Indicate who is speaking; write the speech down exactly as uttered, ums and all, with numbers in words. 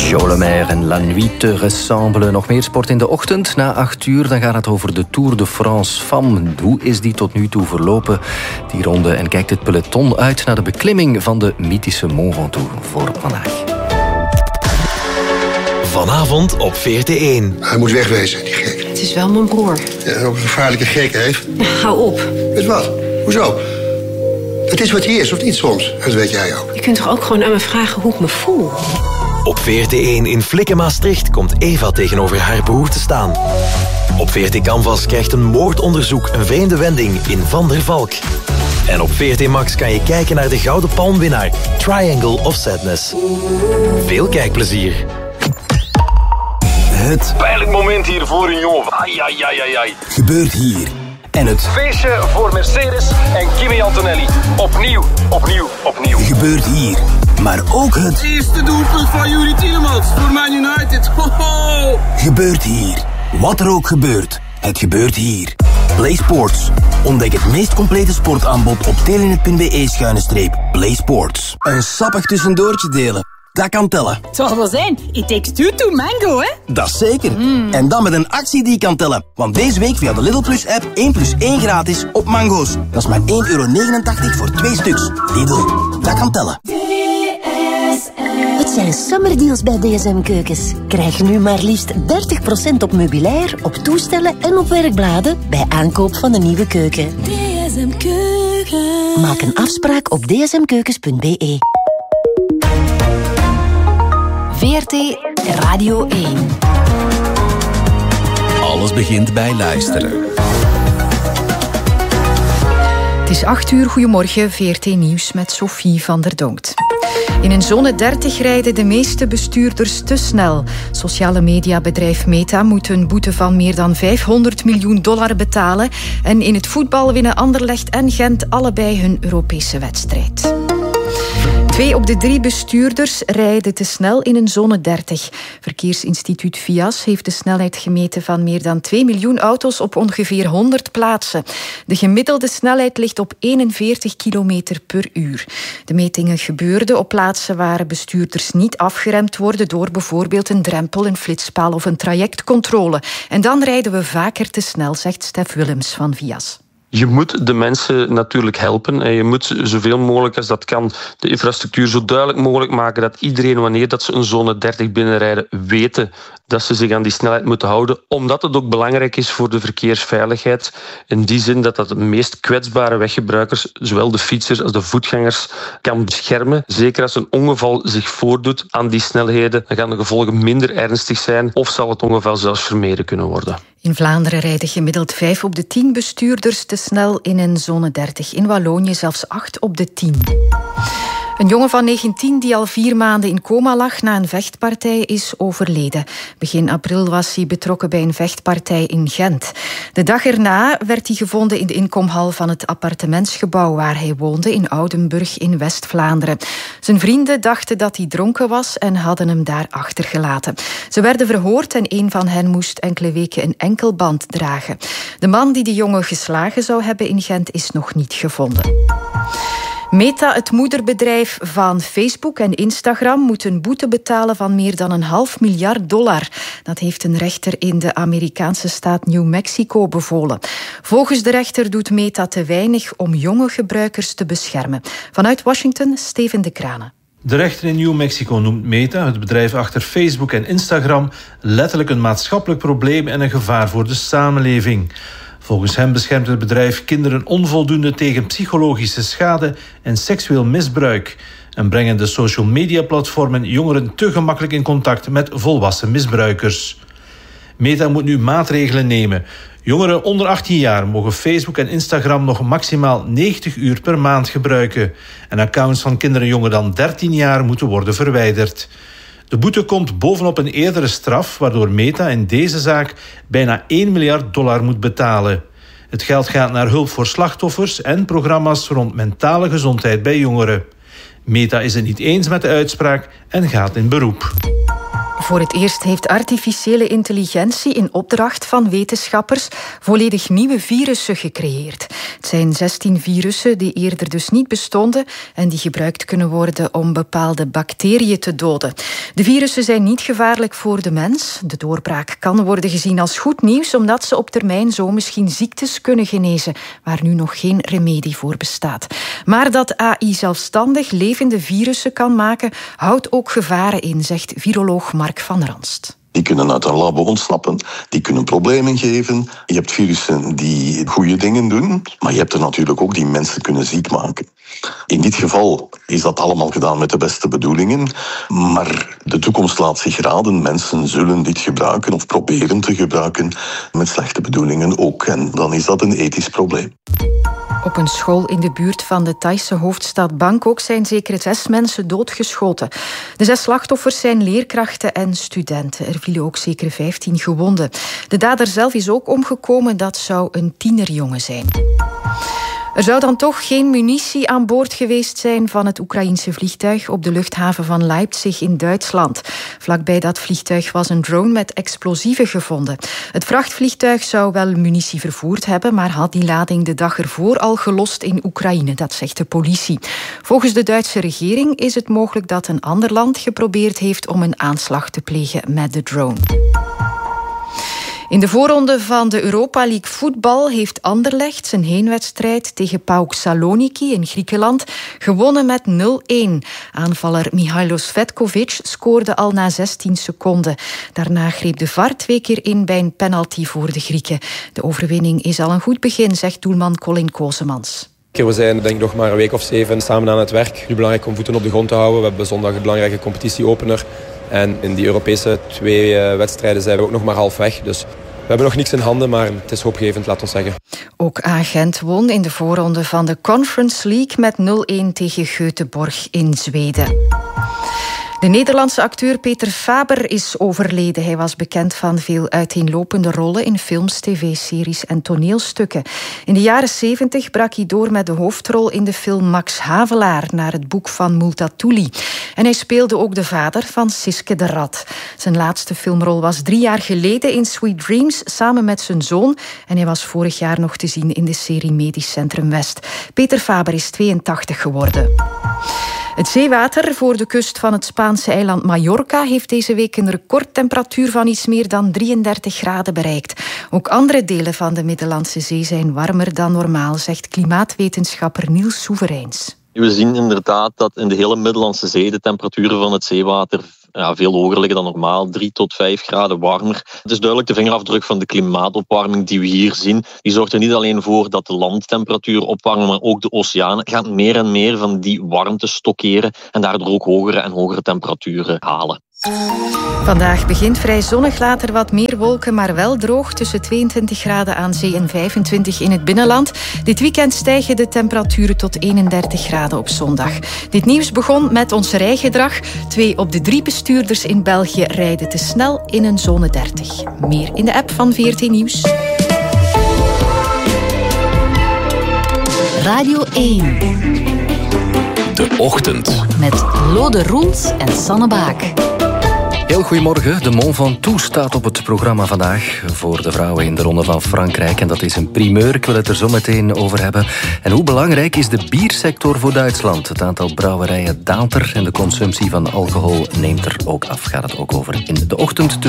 Speaker 1: Joe Lemaire en La Nuit te ressemble. Nog meer sport in de ochtend. Na acht uur dan gaat het over de Tour de France Femmes. Hoe is die tot nu toe verlopen, die ronde? En kijkt het peloton uit naar de beklimming van de mythische Mont Ventoux voor vandaag.
Speaker 2: Vanavond op V R T één.
Speaker 3: Hij moet wegwezen, die gek.
Speaker 4: Het is wel mijn broer.
Speaker 3: Ja, ook een gevaarlijke gek, heeft.
Speaker 4: Nou, hou op.
Speaker 3: Met wat? Hoezo? Het is wat hij is, of niet soms? Dat weet jij ook.
Speaker 4: Je kunt toch ook gewoon aan me vragen hoe ik me voel?
Speaker 2: Op V R T één in Flikken Maastricht komt Eva tegenover haar broer te staan. Op V R T Canvas krijgt een moordonderzoek een vreemde wending in Van der Valk. En op V R T Max kan je kijken naar de Gouden Palmwinnaar Triangle of Sadness. Veel kijkplezier.
Speaker 5: Het
Speaker 6: pijnlijk moment hier voor een jongen. Ai, ai, ai, ai, ai.
Speaker 5: gebeurt hier. En het
Speaker 6: feestje voor Mercedes en Kimi Antonelli. Opnieuw, opnieuw, opnieuw.
Speaker 5: gebeurt hier. Maar ook het
Speaker 7: eerste doelpunt van Yuri Tielemans voor Man United. Ho-ho.
Speaker 5: gebeurt hier. Wat er ook gebeurt, het gebeurt hier. Play Sports. Ontdek het meest complete sportaanbod op telenet punt be schuine streep Play Sports. Een sappig tussendoortje delen. Dat kan tellen.
Speaker 8: Het zal wel zijn. It takes two to mango, hè?
Speaker 5: Dat is zeker. Mm. En dan met een actie die kan tellen. Want deze week via de Lidl Plus app één plus één gratis op mango's. Dat is maar één euro negenentachtig voor twee stuks. Lidl, dat kan tellen.
Speaker 9: Het zijn summerdeals bij D S M Keukens. Krijg nu maar liefst dertig procent op meubilair, op toestellen en op werkbladen bij aankoop van een nieuwe keuken.
Speaker 10: D S M Keukens.
Speaker 9: Maak een afspraak op d s m keukens punt b e.
Speaker 10: V R T Radio één.
Speaker 11: Alles begint bij luisteren.
Speaker 12: Het is acht uur, goedemorgen, V R T Nieuws met Sophie van der Donkt. In een zone dertig rijden de meeste bestuurders te snel. Sociale mediabedrijf Meta moet een boete van meer dan vijfhonderd miljoen dollar betalen. En in het voetbal winnen Anderlecht en Gent allebei hun Europese wedstrijd. Twee op de drie bestuurders rijden te snel in een zone dertig. Verkeersinstituut V I A S heeft de snelheid gemeten van meer dan twee miljoen auto's op ongeveer honderd plaatsen. De gemiddelde snelheid ligt op eenenveertig kilometer per uur. De metingen gebeurden op plaatsen waar bestuurders niet afgeremd worden door bijvoorbeeld een drempel, een flitspaal of een trajectcontrole. En dan rijden we vaker te snel, zegt Stef Willems van V I A S.
Speaker 13: Je moet de mensen natuurlijk helpen en je moet zoveel mogelijk als dat kan de infrastructuur zo duidelijk mogelijk maken dat iedereen, wanneer dat ze een zone dertig binnenrijden, weten dat ze zich aan die snelheid moeten houden, omdat het ook belangrijk is voor de verkeersveiligheid. In die zin dat dat de meest kwetsbare weggebruikers, zowel de fietsers als de voetgangers, kan beschermen. Zeker als een ongeval zich voordoet aan die snelheden, dan gaan de gevolgen minder ernstig zijn of zal het ongeval zelfs vermeden kunnen worden.
Speaker 12: In Vlaanderen rijden gemiddeld vijf op de tien bestuurders te snel in een zone dertig. In Wallonië zelfs acht op de tien. Een jongen van negentien die al vier maanden in coma lag na een vechtpartij is overleden. Begin april was hij betrokken bij een vechtpartij in Gent. De dag erna werd hij gevonden in de inkomhal van het appartementsgebouw waar hij woonde in Oudenburg in West-Vlaanderen. Zijn vrienden dachten dat hij dronken was en hadden hem daar achtergelaten. Ze werden verhoord en een van hen moest enkele weken een enkelband dragen. De man die de jongen geslagen zou hebben in Gent is nog niet gevonden. Meta, het moederbedrijf van Facebook en Instagram, moet een boete betalen van meer dan een half miljard dollar. Dat heeft een rechter in de Amerikaanse staat New Mexico bevolen. Volgens de rechter doet Meta te weinig om jonge gebruikers te beschermen. Vanuit Washington, Steven de Kranen.
Speaker 14: De rechter in New Mexico noemt Meta, het bedrijf achter Facebook en Instagram, letterlijk een maatschappelijk probleem en een gevaar voor de samenleving. Volgens hem beschermt het bedrijf kinderen onvoldoende tegen psychologische schade en seksueel misbruik en brengen de social media platformen jongeren te gemakkelijk in contact met volwassen misbruikers. Meta moet nu maatregelen nemen. Jongeren onder achttien jaar mogen Facebook en Instagram nog maximaal negentig uur per maand gebruiken en accounts van kinderen jonger dan dertien jaar moeten worden verwijderd. De boete komt bovenop een eerdere straf, waardoor Meta in deze zaak bijna één miljard dollar moet betalen. Het geld gaat naar hulp voor slachtoffers en programma's rond mentale gezondheid bij jongeren. Meta is het niet eens met de uitspraak en gaat in beroep.
Speaker 12: Voor het eerst heeft artificiële intelligentie in opdracht van wetenschappers volledig nieuwe virussen gecreëerd. Het zijn zestien virussen die eerder dus niet bestonden en die gebruikt kunnen worden om bepaalde bacteriën te doden. De virussen zijn niet gevaarlijk voor de mens. De doorbraak kan worden gezien als goed nieuws, omdat ze op termijn zo misschien ziektes kunnen genezen waar nu nog geen remedie voor bestaat. Maar dat A I zelfstandig levende virussen kan maken, houdt ook gevaren in, zegt viroloog Mark van Ranst.
Speaker 15: Die kunnen uit een labo ontsnappen, die kunnen problemen geven. Je hebt virussen die goede dingen doen, maar je hebt er natuurlijk ook die mensen kunnen ziek maken. In dit geval is dat allemaal gedaan met de beste bedoelingen, maar de toekomst laat zich raden. Mensen zullen dit gebruiken of proberen te gebruiken met slechte bedoelingen ook. En dan is dat een ethisch probleem.
Speaker 12: Op een school in de buurt van de Thaise hoofdstad Bangkok zijn zeker zes mensen doodgeschoten. De zes slachtoffers zijn leerkrachten en studenten. Er vielen ook zeker vijftien gewonden. De dader zelf is ook omgekomen, dat zou een tienerjongen zijn. Er zou dan toch geen munitie aan boord geweest zijn van het Oekraïense vliegtuig op de luchthaven van Leipzig in Duitsland. Vlakbij dat vliegtuig was een drone met explosieven gevonden. Het vrachtvliegtuig zou wel munitie vervoerd hebben, maar had die lading de dag ervoor al gelost in Oekraïne, dat zegt de politie. Volgens de Duitse regering is het mogelijk dat een ander land geprobeerd heeft om een aanslag te plegen met de drone. In de voorronde van de Europa League voetbal heeft Anderlecht zijn heenwedstrijd tegen PAOK Saloniki in Griekenland gewonnen met nul-een. Aanvaller Mihailos Vetkovic scoorde al na zestien seconden. Daarna greep de V A R twee keer in bij een penalty voor de Grieken. De overwinning is al een goed begin, zegt doelman Colin Kosemans.
Speaker 16: We zijn denk ik nog maar een week of zeven samen aan het werk. Nu belangrijk om voeten op de grond te houden. We hebben zondag een belangrijke competitieopener. En in die Europese twee uh, wedstrijden zijn we ook nog maar half weg. Dus we hebben nog niks in handen, maar het is hoopgevend, laat ons zeggen.
Speaker 12: Ook Agent won in de voorronde van de Conference League met nul-een tegen Göteborg in Zweden. De Nederlandse acteur Peter Faber is overleden. Hij was bekend van veel uiteenlopende rollen in films, tv-series en toneelstukken. In de jaren zeventig brak hij door met de hoofdrol in de film Max Havelaar, naar het boek van Multatuli. En hij speelde ook de vader van Siske de Rat. Zijn laatste filmrol was drie jaar geleden in Sweet Dreams samen met zijn zoon. En hij was vorig jaar nog te zien in de serie Medisch Centrum West. Peter Faber is tweeëntachtig geworden. Het zeewater voor de kust van het Spaanse eiland Mallorca heeft deze week een recordtemperatuur van iets meer dan drieëndertig graden bereikt. Ook andere delen van de Middellandse Zee zijn warmer dan normaal, zegt klimaatwetenschapper Niels Soevereins.
Speaker 17: We zien inderdaad dat in de hele Middellandse Zee de temperaturen van het zeewater ja, veel hoger liggen dan normaal, drie tot vijf graden warmer. Het is duidelijk de vingerafdruk van de klimaatopwarming die we hier zien. Die zorgt er niet alleen voor dat de landtemperatuur opwarmen, maar ook de oceanen gaan meer en meer van die warmte stockeren en daardoor ook hogere en hogere temperaturen halen.
Speaker 12: Vandaag begint vrij zonnig, later wat meer wolken, maar wel droog, tussen tweeëntwintig graden aan zee en vijfentwintig in het binnenland. Dit weekend stijgen de temperaturen tot eenendertig graden op zondag. Dit nieuws begon met ons rijgedrag. Twee op de drie bestuurders in België rijden te snel in een zone dertig. Meer in de app van V R T Nieuws.
Speaker 10: Radio één.
Speaker 11: De Ochtend.
Speaker 10: Met Lode Roels en Sanne Baak.
Speaker 1: Heel goedemorgen. De Mont Ventoux staat op het programma vandaag voor de vrouwen in de Ronde van Frankrijk. En dat is een primeur. Ik wil het er zo meteen over hebben. En hoe belangrijk is de biersector voor Duitsland? Het aantal brouwerijen daalt er en de consumptie van alcohol neemt er ook af. Gaat het ook over in de ochtend.